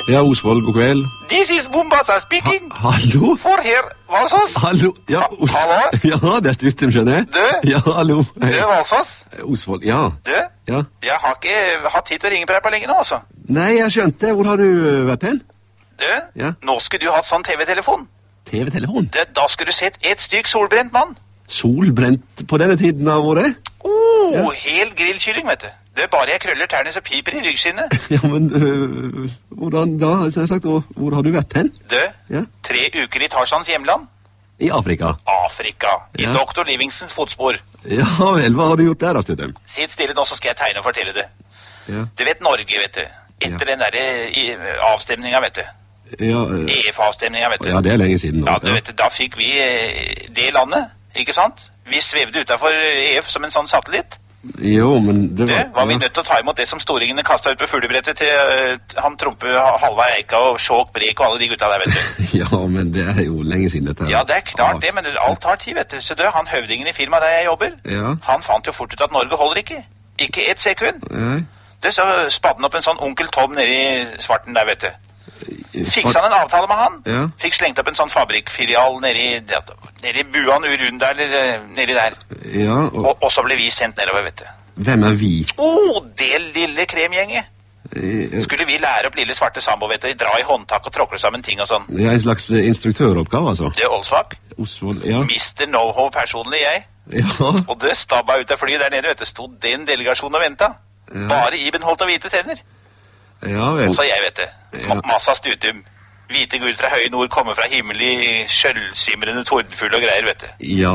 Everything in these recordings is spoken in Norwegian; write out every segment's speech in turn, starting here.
Ja, Osvold, god kveld. This is Mombasa speaking. Hallo? For her, Valsås. Hallo? Ja, Hallo? Ja, det Stuttum, skjønner jeg. Du? Ja, hallo. Du, Valsås. Osvold, ja. Du? Ja. Jeg har ikke hatt tid til å ringe på deg på lenge nå, altså. Nei, jeg skjønte. Hvor har du vært hen? Du? Ja. Nå skulle du hatt sånn TV-telefon. TV-telefon? Da skulle du sett et stykk solbrent mann. Solbrent på denne tiden av året? Ja. Hel grillkylling, vet du. Det er bare jeg krøller tærne så piper i ryggskinnet. Ja, men hvordan da? Sagt, hvor har du vært hen? Du? Ja. 3 uker i Tarzans hjemland. I Afrika? Afrika. I Ja. Dr. Livingstons fotspor. Ja vel, hva har du gjort der da, Stuttum? Sitt stille nå, så skal jeg tegne og fortelle det. Ja. Du vet Norge, vet du. Etter den der avstemningen, vet du. Ja, EF-avstemningen, vet du. ja, det er lenge siden nå. Ja, du vet, da fikk vi det landet, ikke sant? Vi svevde utenfor EF som en sånn satellitt. Jo, men det var vi nødt til å ta imot det som storingene kastet ut på fuglebrettet til han Trompe, Halvard Eika og Sjåk Brek og alle de gutta der, vet du. Ja, men det er jo lenge siden dette her. Ja, det er klart det, men alt tar tid, vet du. Så han høvdingen i firmaet der jeg jobber, Ja. han fant jo fort ut at Norge holder ikke. Ikke et sekund. Nei. Det så spadde han opp en sånn onkel Tom nede i svarten der, vet du. Fiksa han en avtale med han. Ja. Fikk slengt opp en sånn fabrikkfilial nede i Buan Urunda, eller nedi der. Ja, Og så ble vi sendt nedover, vet du. hvem er vi? Det lille kremgjenget. Skulle vi lære opp lille svarte sambo, vet du, dra i håndtak og tråkle sammen ting og sånn. Ja, en slags instruktøroppgave, altså. Det er Olsvak. Osvold, ja. Mr. Know-how personlig, jeg. Ja. Og det stabba ut av flyet der nede, vet du, stod den delegasjonen og ventet. Ja. Bare Iben holdt av hvite tenner. Ja vel. Og så jeg, vet du, Ja. Massa Stutum. Hvite guld fra høye nord kommer fra himmel i skjølsimrende tordenfull og greier, vet du. Ja,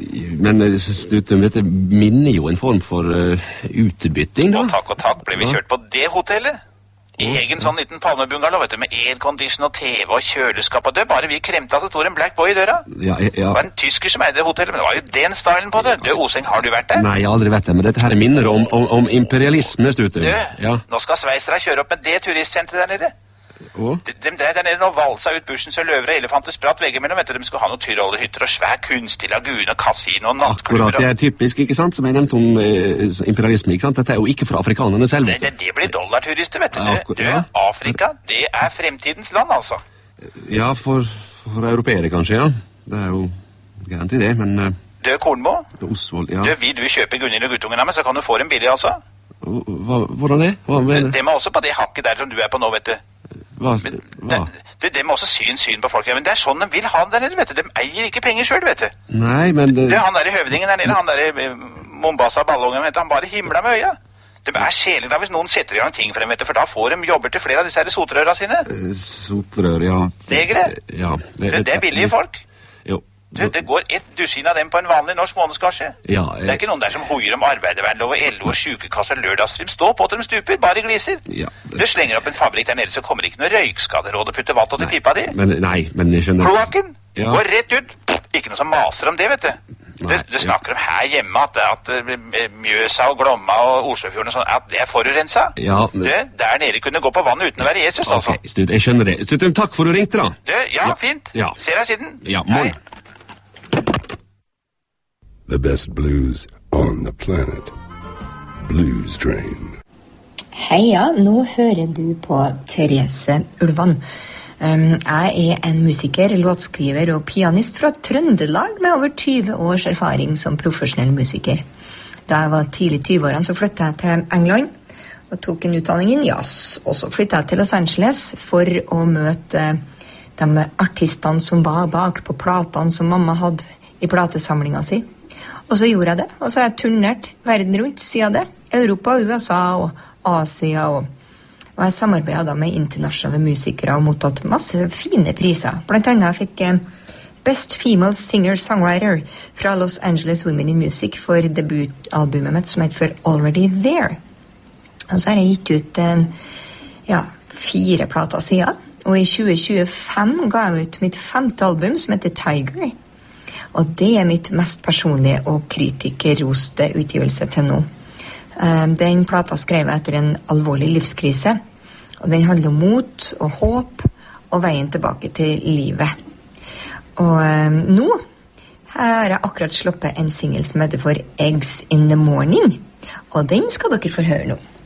men Stuttum, dette minner jo en form for utbytting, da. Og takk ble vi Ja. kjørt på det hotellet. I egen sånn liten palmebungalow, vet du, med aircondition og TV og kjøleskap og det. Bare vi kremta så stor en black boy i døra. Ja, Det var en tysker som eide det hotellet, men det var jo den stylen på det. Du, Oseng, har du vært der? Nei, jeg har aldri vært der, men dette her minner om imperialisme, Stuttum. Du, Ja. nå skal sveisere kjøre opp med det turistsenteret der nede. Og? De der nede nå valsa ut bussens og løver og elefanter spratt veggimellom, vet du. De skulle ha noen tyrollerhytter og svær kunstig lagune og kasino og nattklubber. Akkurat, det er typisk, ikke sant, som jeg nevnte om imperialisme, ikke sant? Dette er jo ikke fra afrikanerne selv, vet du. Det blir dollarturister, vet du. Ja, Du, ja. Afrika, det er fremtidens land, altså. Ja, for europeere kanskje, ja. Det er jo gærent i det, men Du, Kornmo, Osvold, ja. vil du kjøpe Gunnhild og guttungen av meg, så kan du få dem billig, altså. Hvordan det? Hva mener du? Det må også på det hakket der som du er på nå, vet du. Hva? Det må også syn på folk. Ja, men det er sånn de vil ha det der nede, vet du. De eier ikke penger selv, vet du. Nei, men Du, han der i høvdingen der nede, han der i Mombasa ballongen, vet du, han bare himler med øya. Det er sjeleglad hvis noen setter i gang ting for dem, vet du, for da får de jobber til flere av disse her sotrøra sine. Sotrør, ja. Negere. Ja. Det er billige folk. Jo. Du, det går 1 dusin av dem på en vanlig norsk månedskasse. Ja, Det er ikke noen der som hoier om arbeidervernlov og LO og sykekasse og lørdagstrim. Stå på til de stuper, bare gliser. Ja. Du slenger opp en fabrikk der nede, så kommer det ikke noe røykskaderåd og putter vatt til pipa di. Nei, men jeg skjønner. Kloakken Ja. går rett ut. Ikke noe som maser om det, vet du. Nei, Du snakker om her hjemme at Mjøsa og Glomma og Oslofjorden og sånn, at det er forurensa. Ja, Du, der nede kunne gå på vannet uten å være Jesus, altså. Ok, Stut, jeg skjønner det. Stuttum, takk for du ringte, da. Du, ja, fint. Ja. Ser deg siden. Ja, morgen. Hei. The best blues on the planet. Blues Train. Heia, nå hører du på Therese Ulvan. Jeg er en musiker, låtskriver og pianist fra Trøndelag med over 20 års erfaring som profesjonell musiker. Da jeg var tidlig 20-årene så flyttet jeg til England og tok en utdanning i jazz. Og så flyttet jeg til Los Angeles for å møte de artistene som var bak på platene som mamma hadde i platesamlinga si. Og så gjorde jeg det, og så har jeg turnert verden rundt siden det. Europa, USA og Asia, og jeg samarbeidet da med internasjonale musikere og mottatt masse fine priser. Blant annet fikk jeg Best Female Singer-Songwriter fra Los Angeles Women in Music for debutalbumet mitt som heter For Already There. Og så har jeg gitt ut 4 plater siden, og i 2025 ga jeg ut mitt 5. album som heter Tiger. Og det er mitt mest personlige og kritikerroste utgivelse til nå. Den plata skrev jeg etter en alvorlig livskrise, og den handler om mot og håp og veien tilbake til livet. Og nå har jeg akkurat sluppet en single som heter For Eggs in the Morning, og den skal dere få høre nå.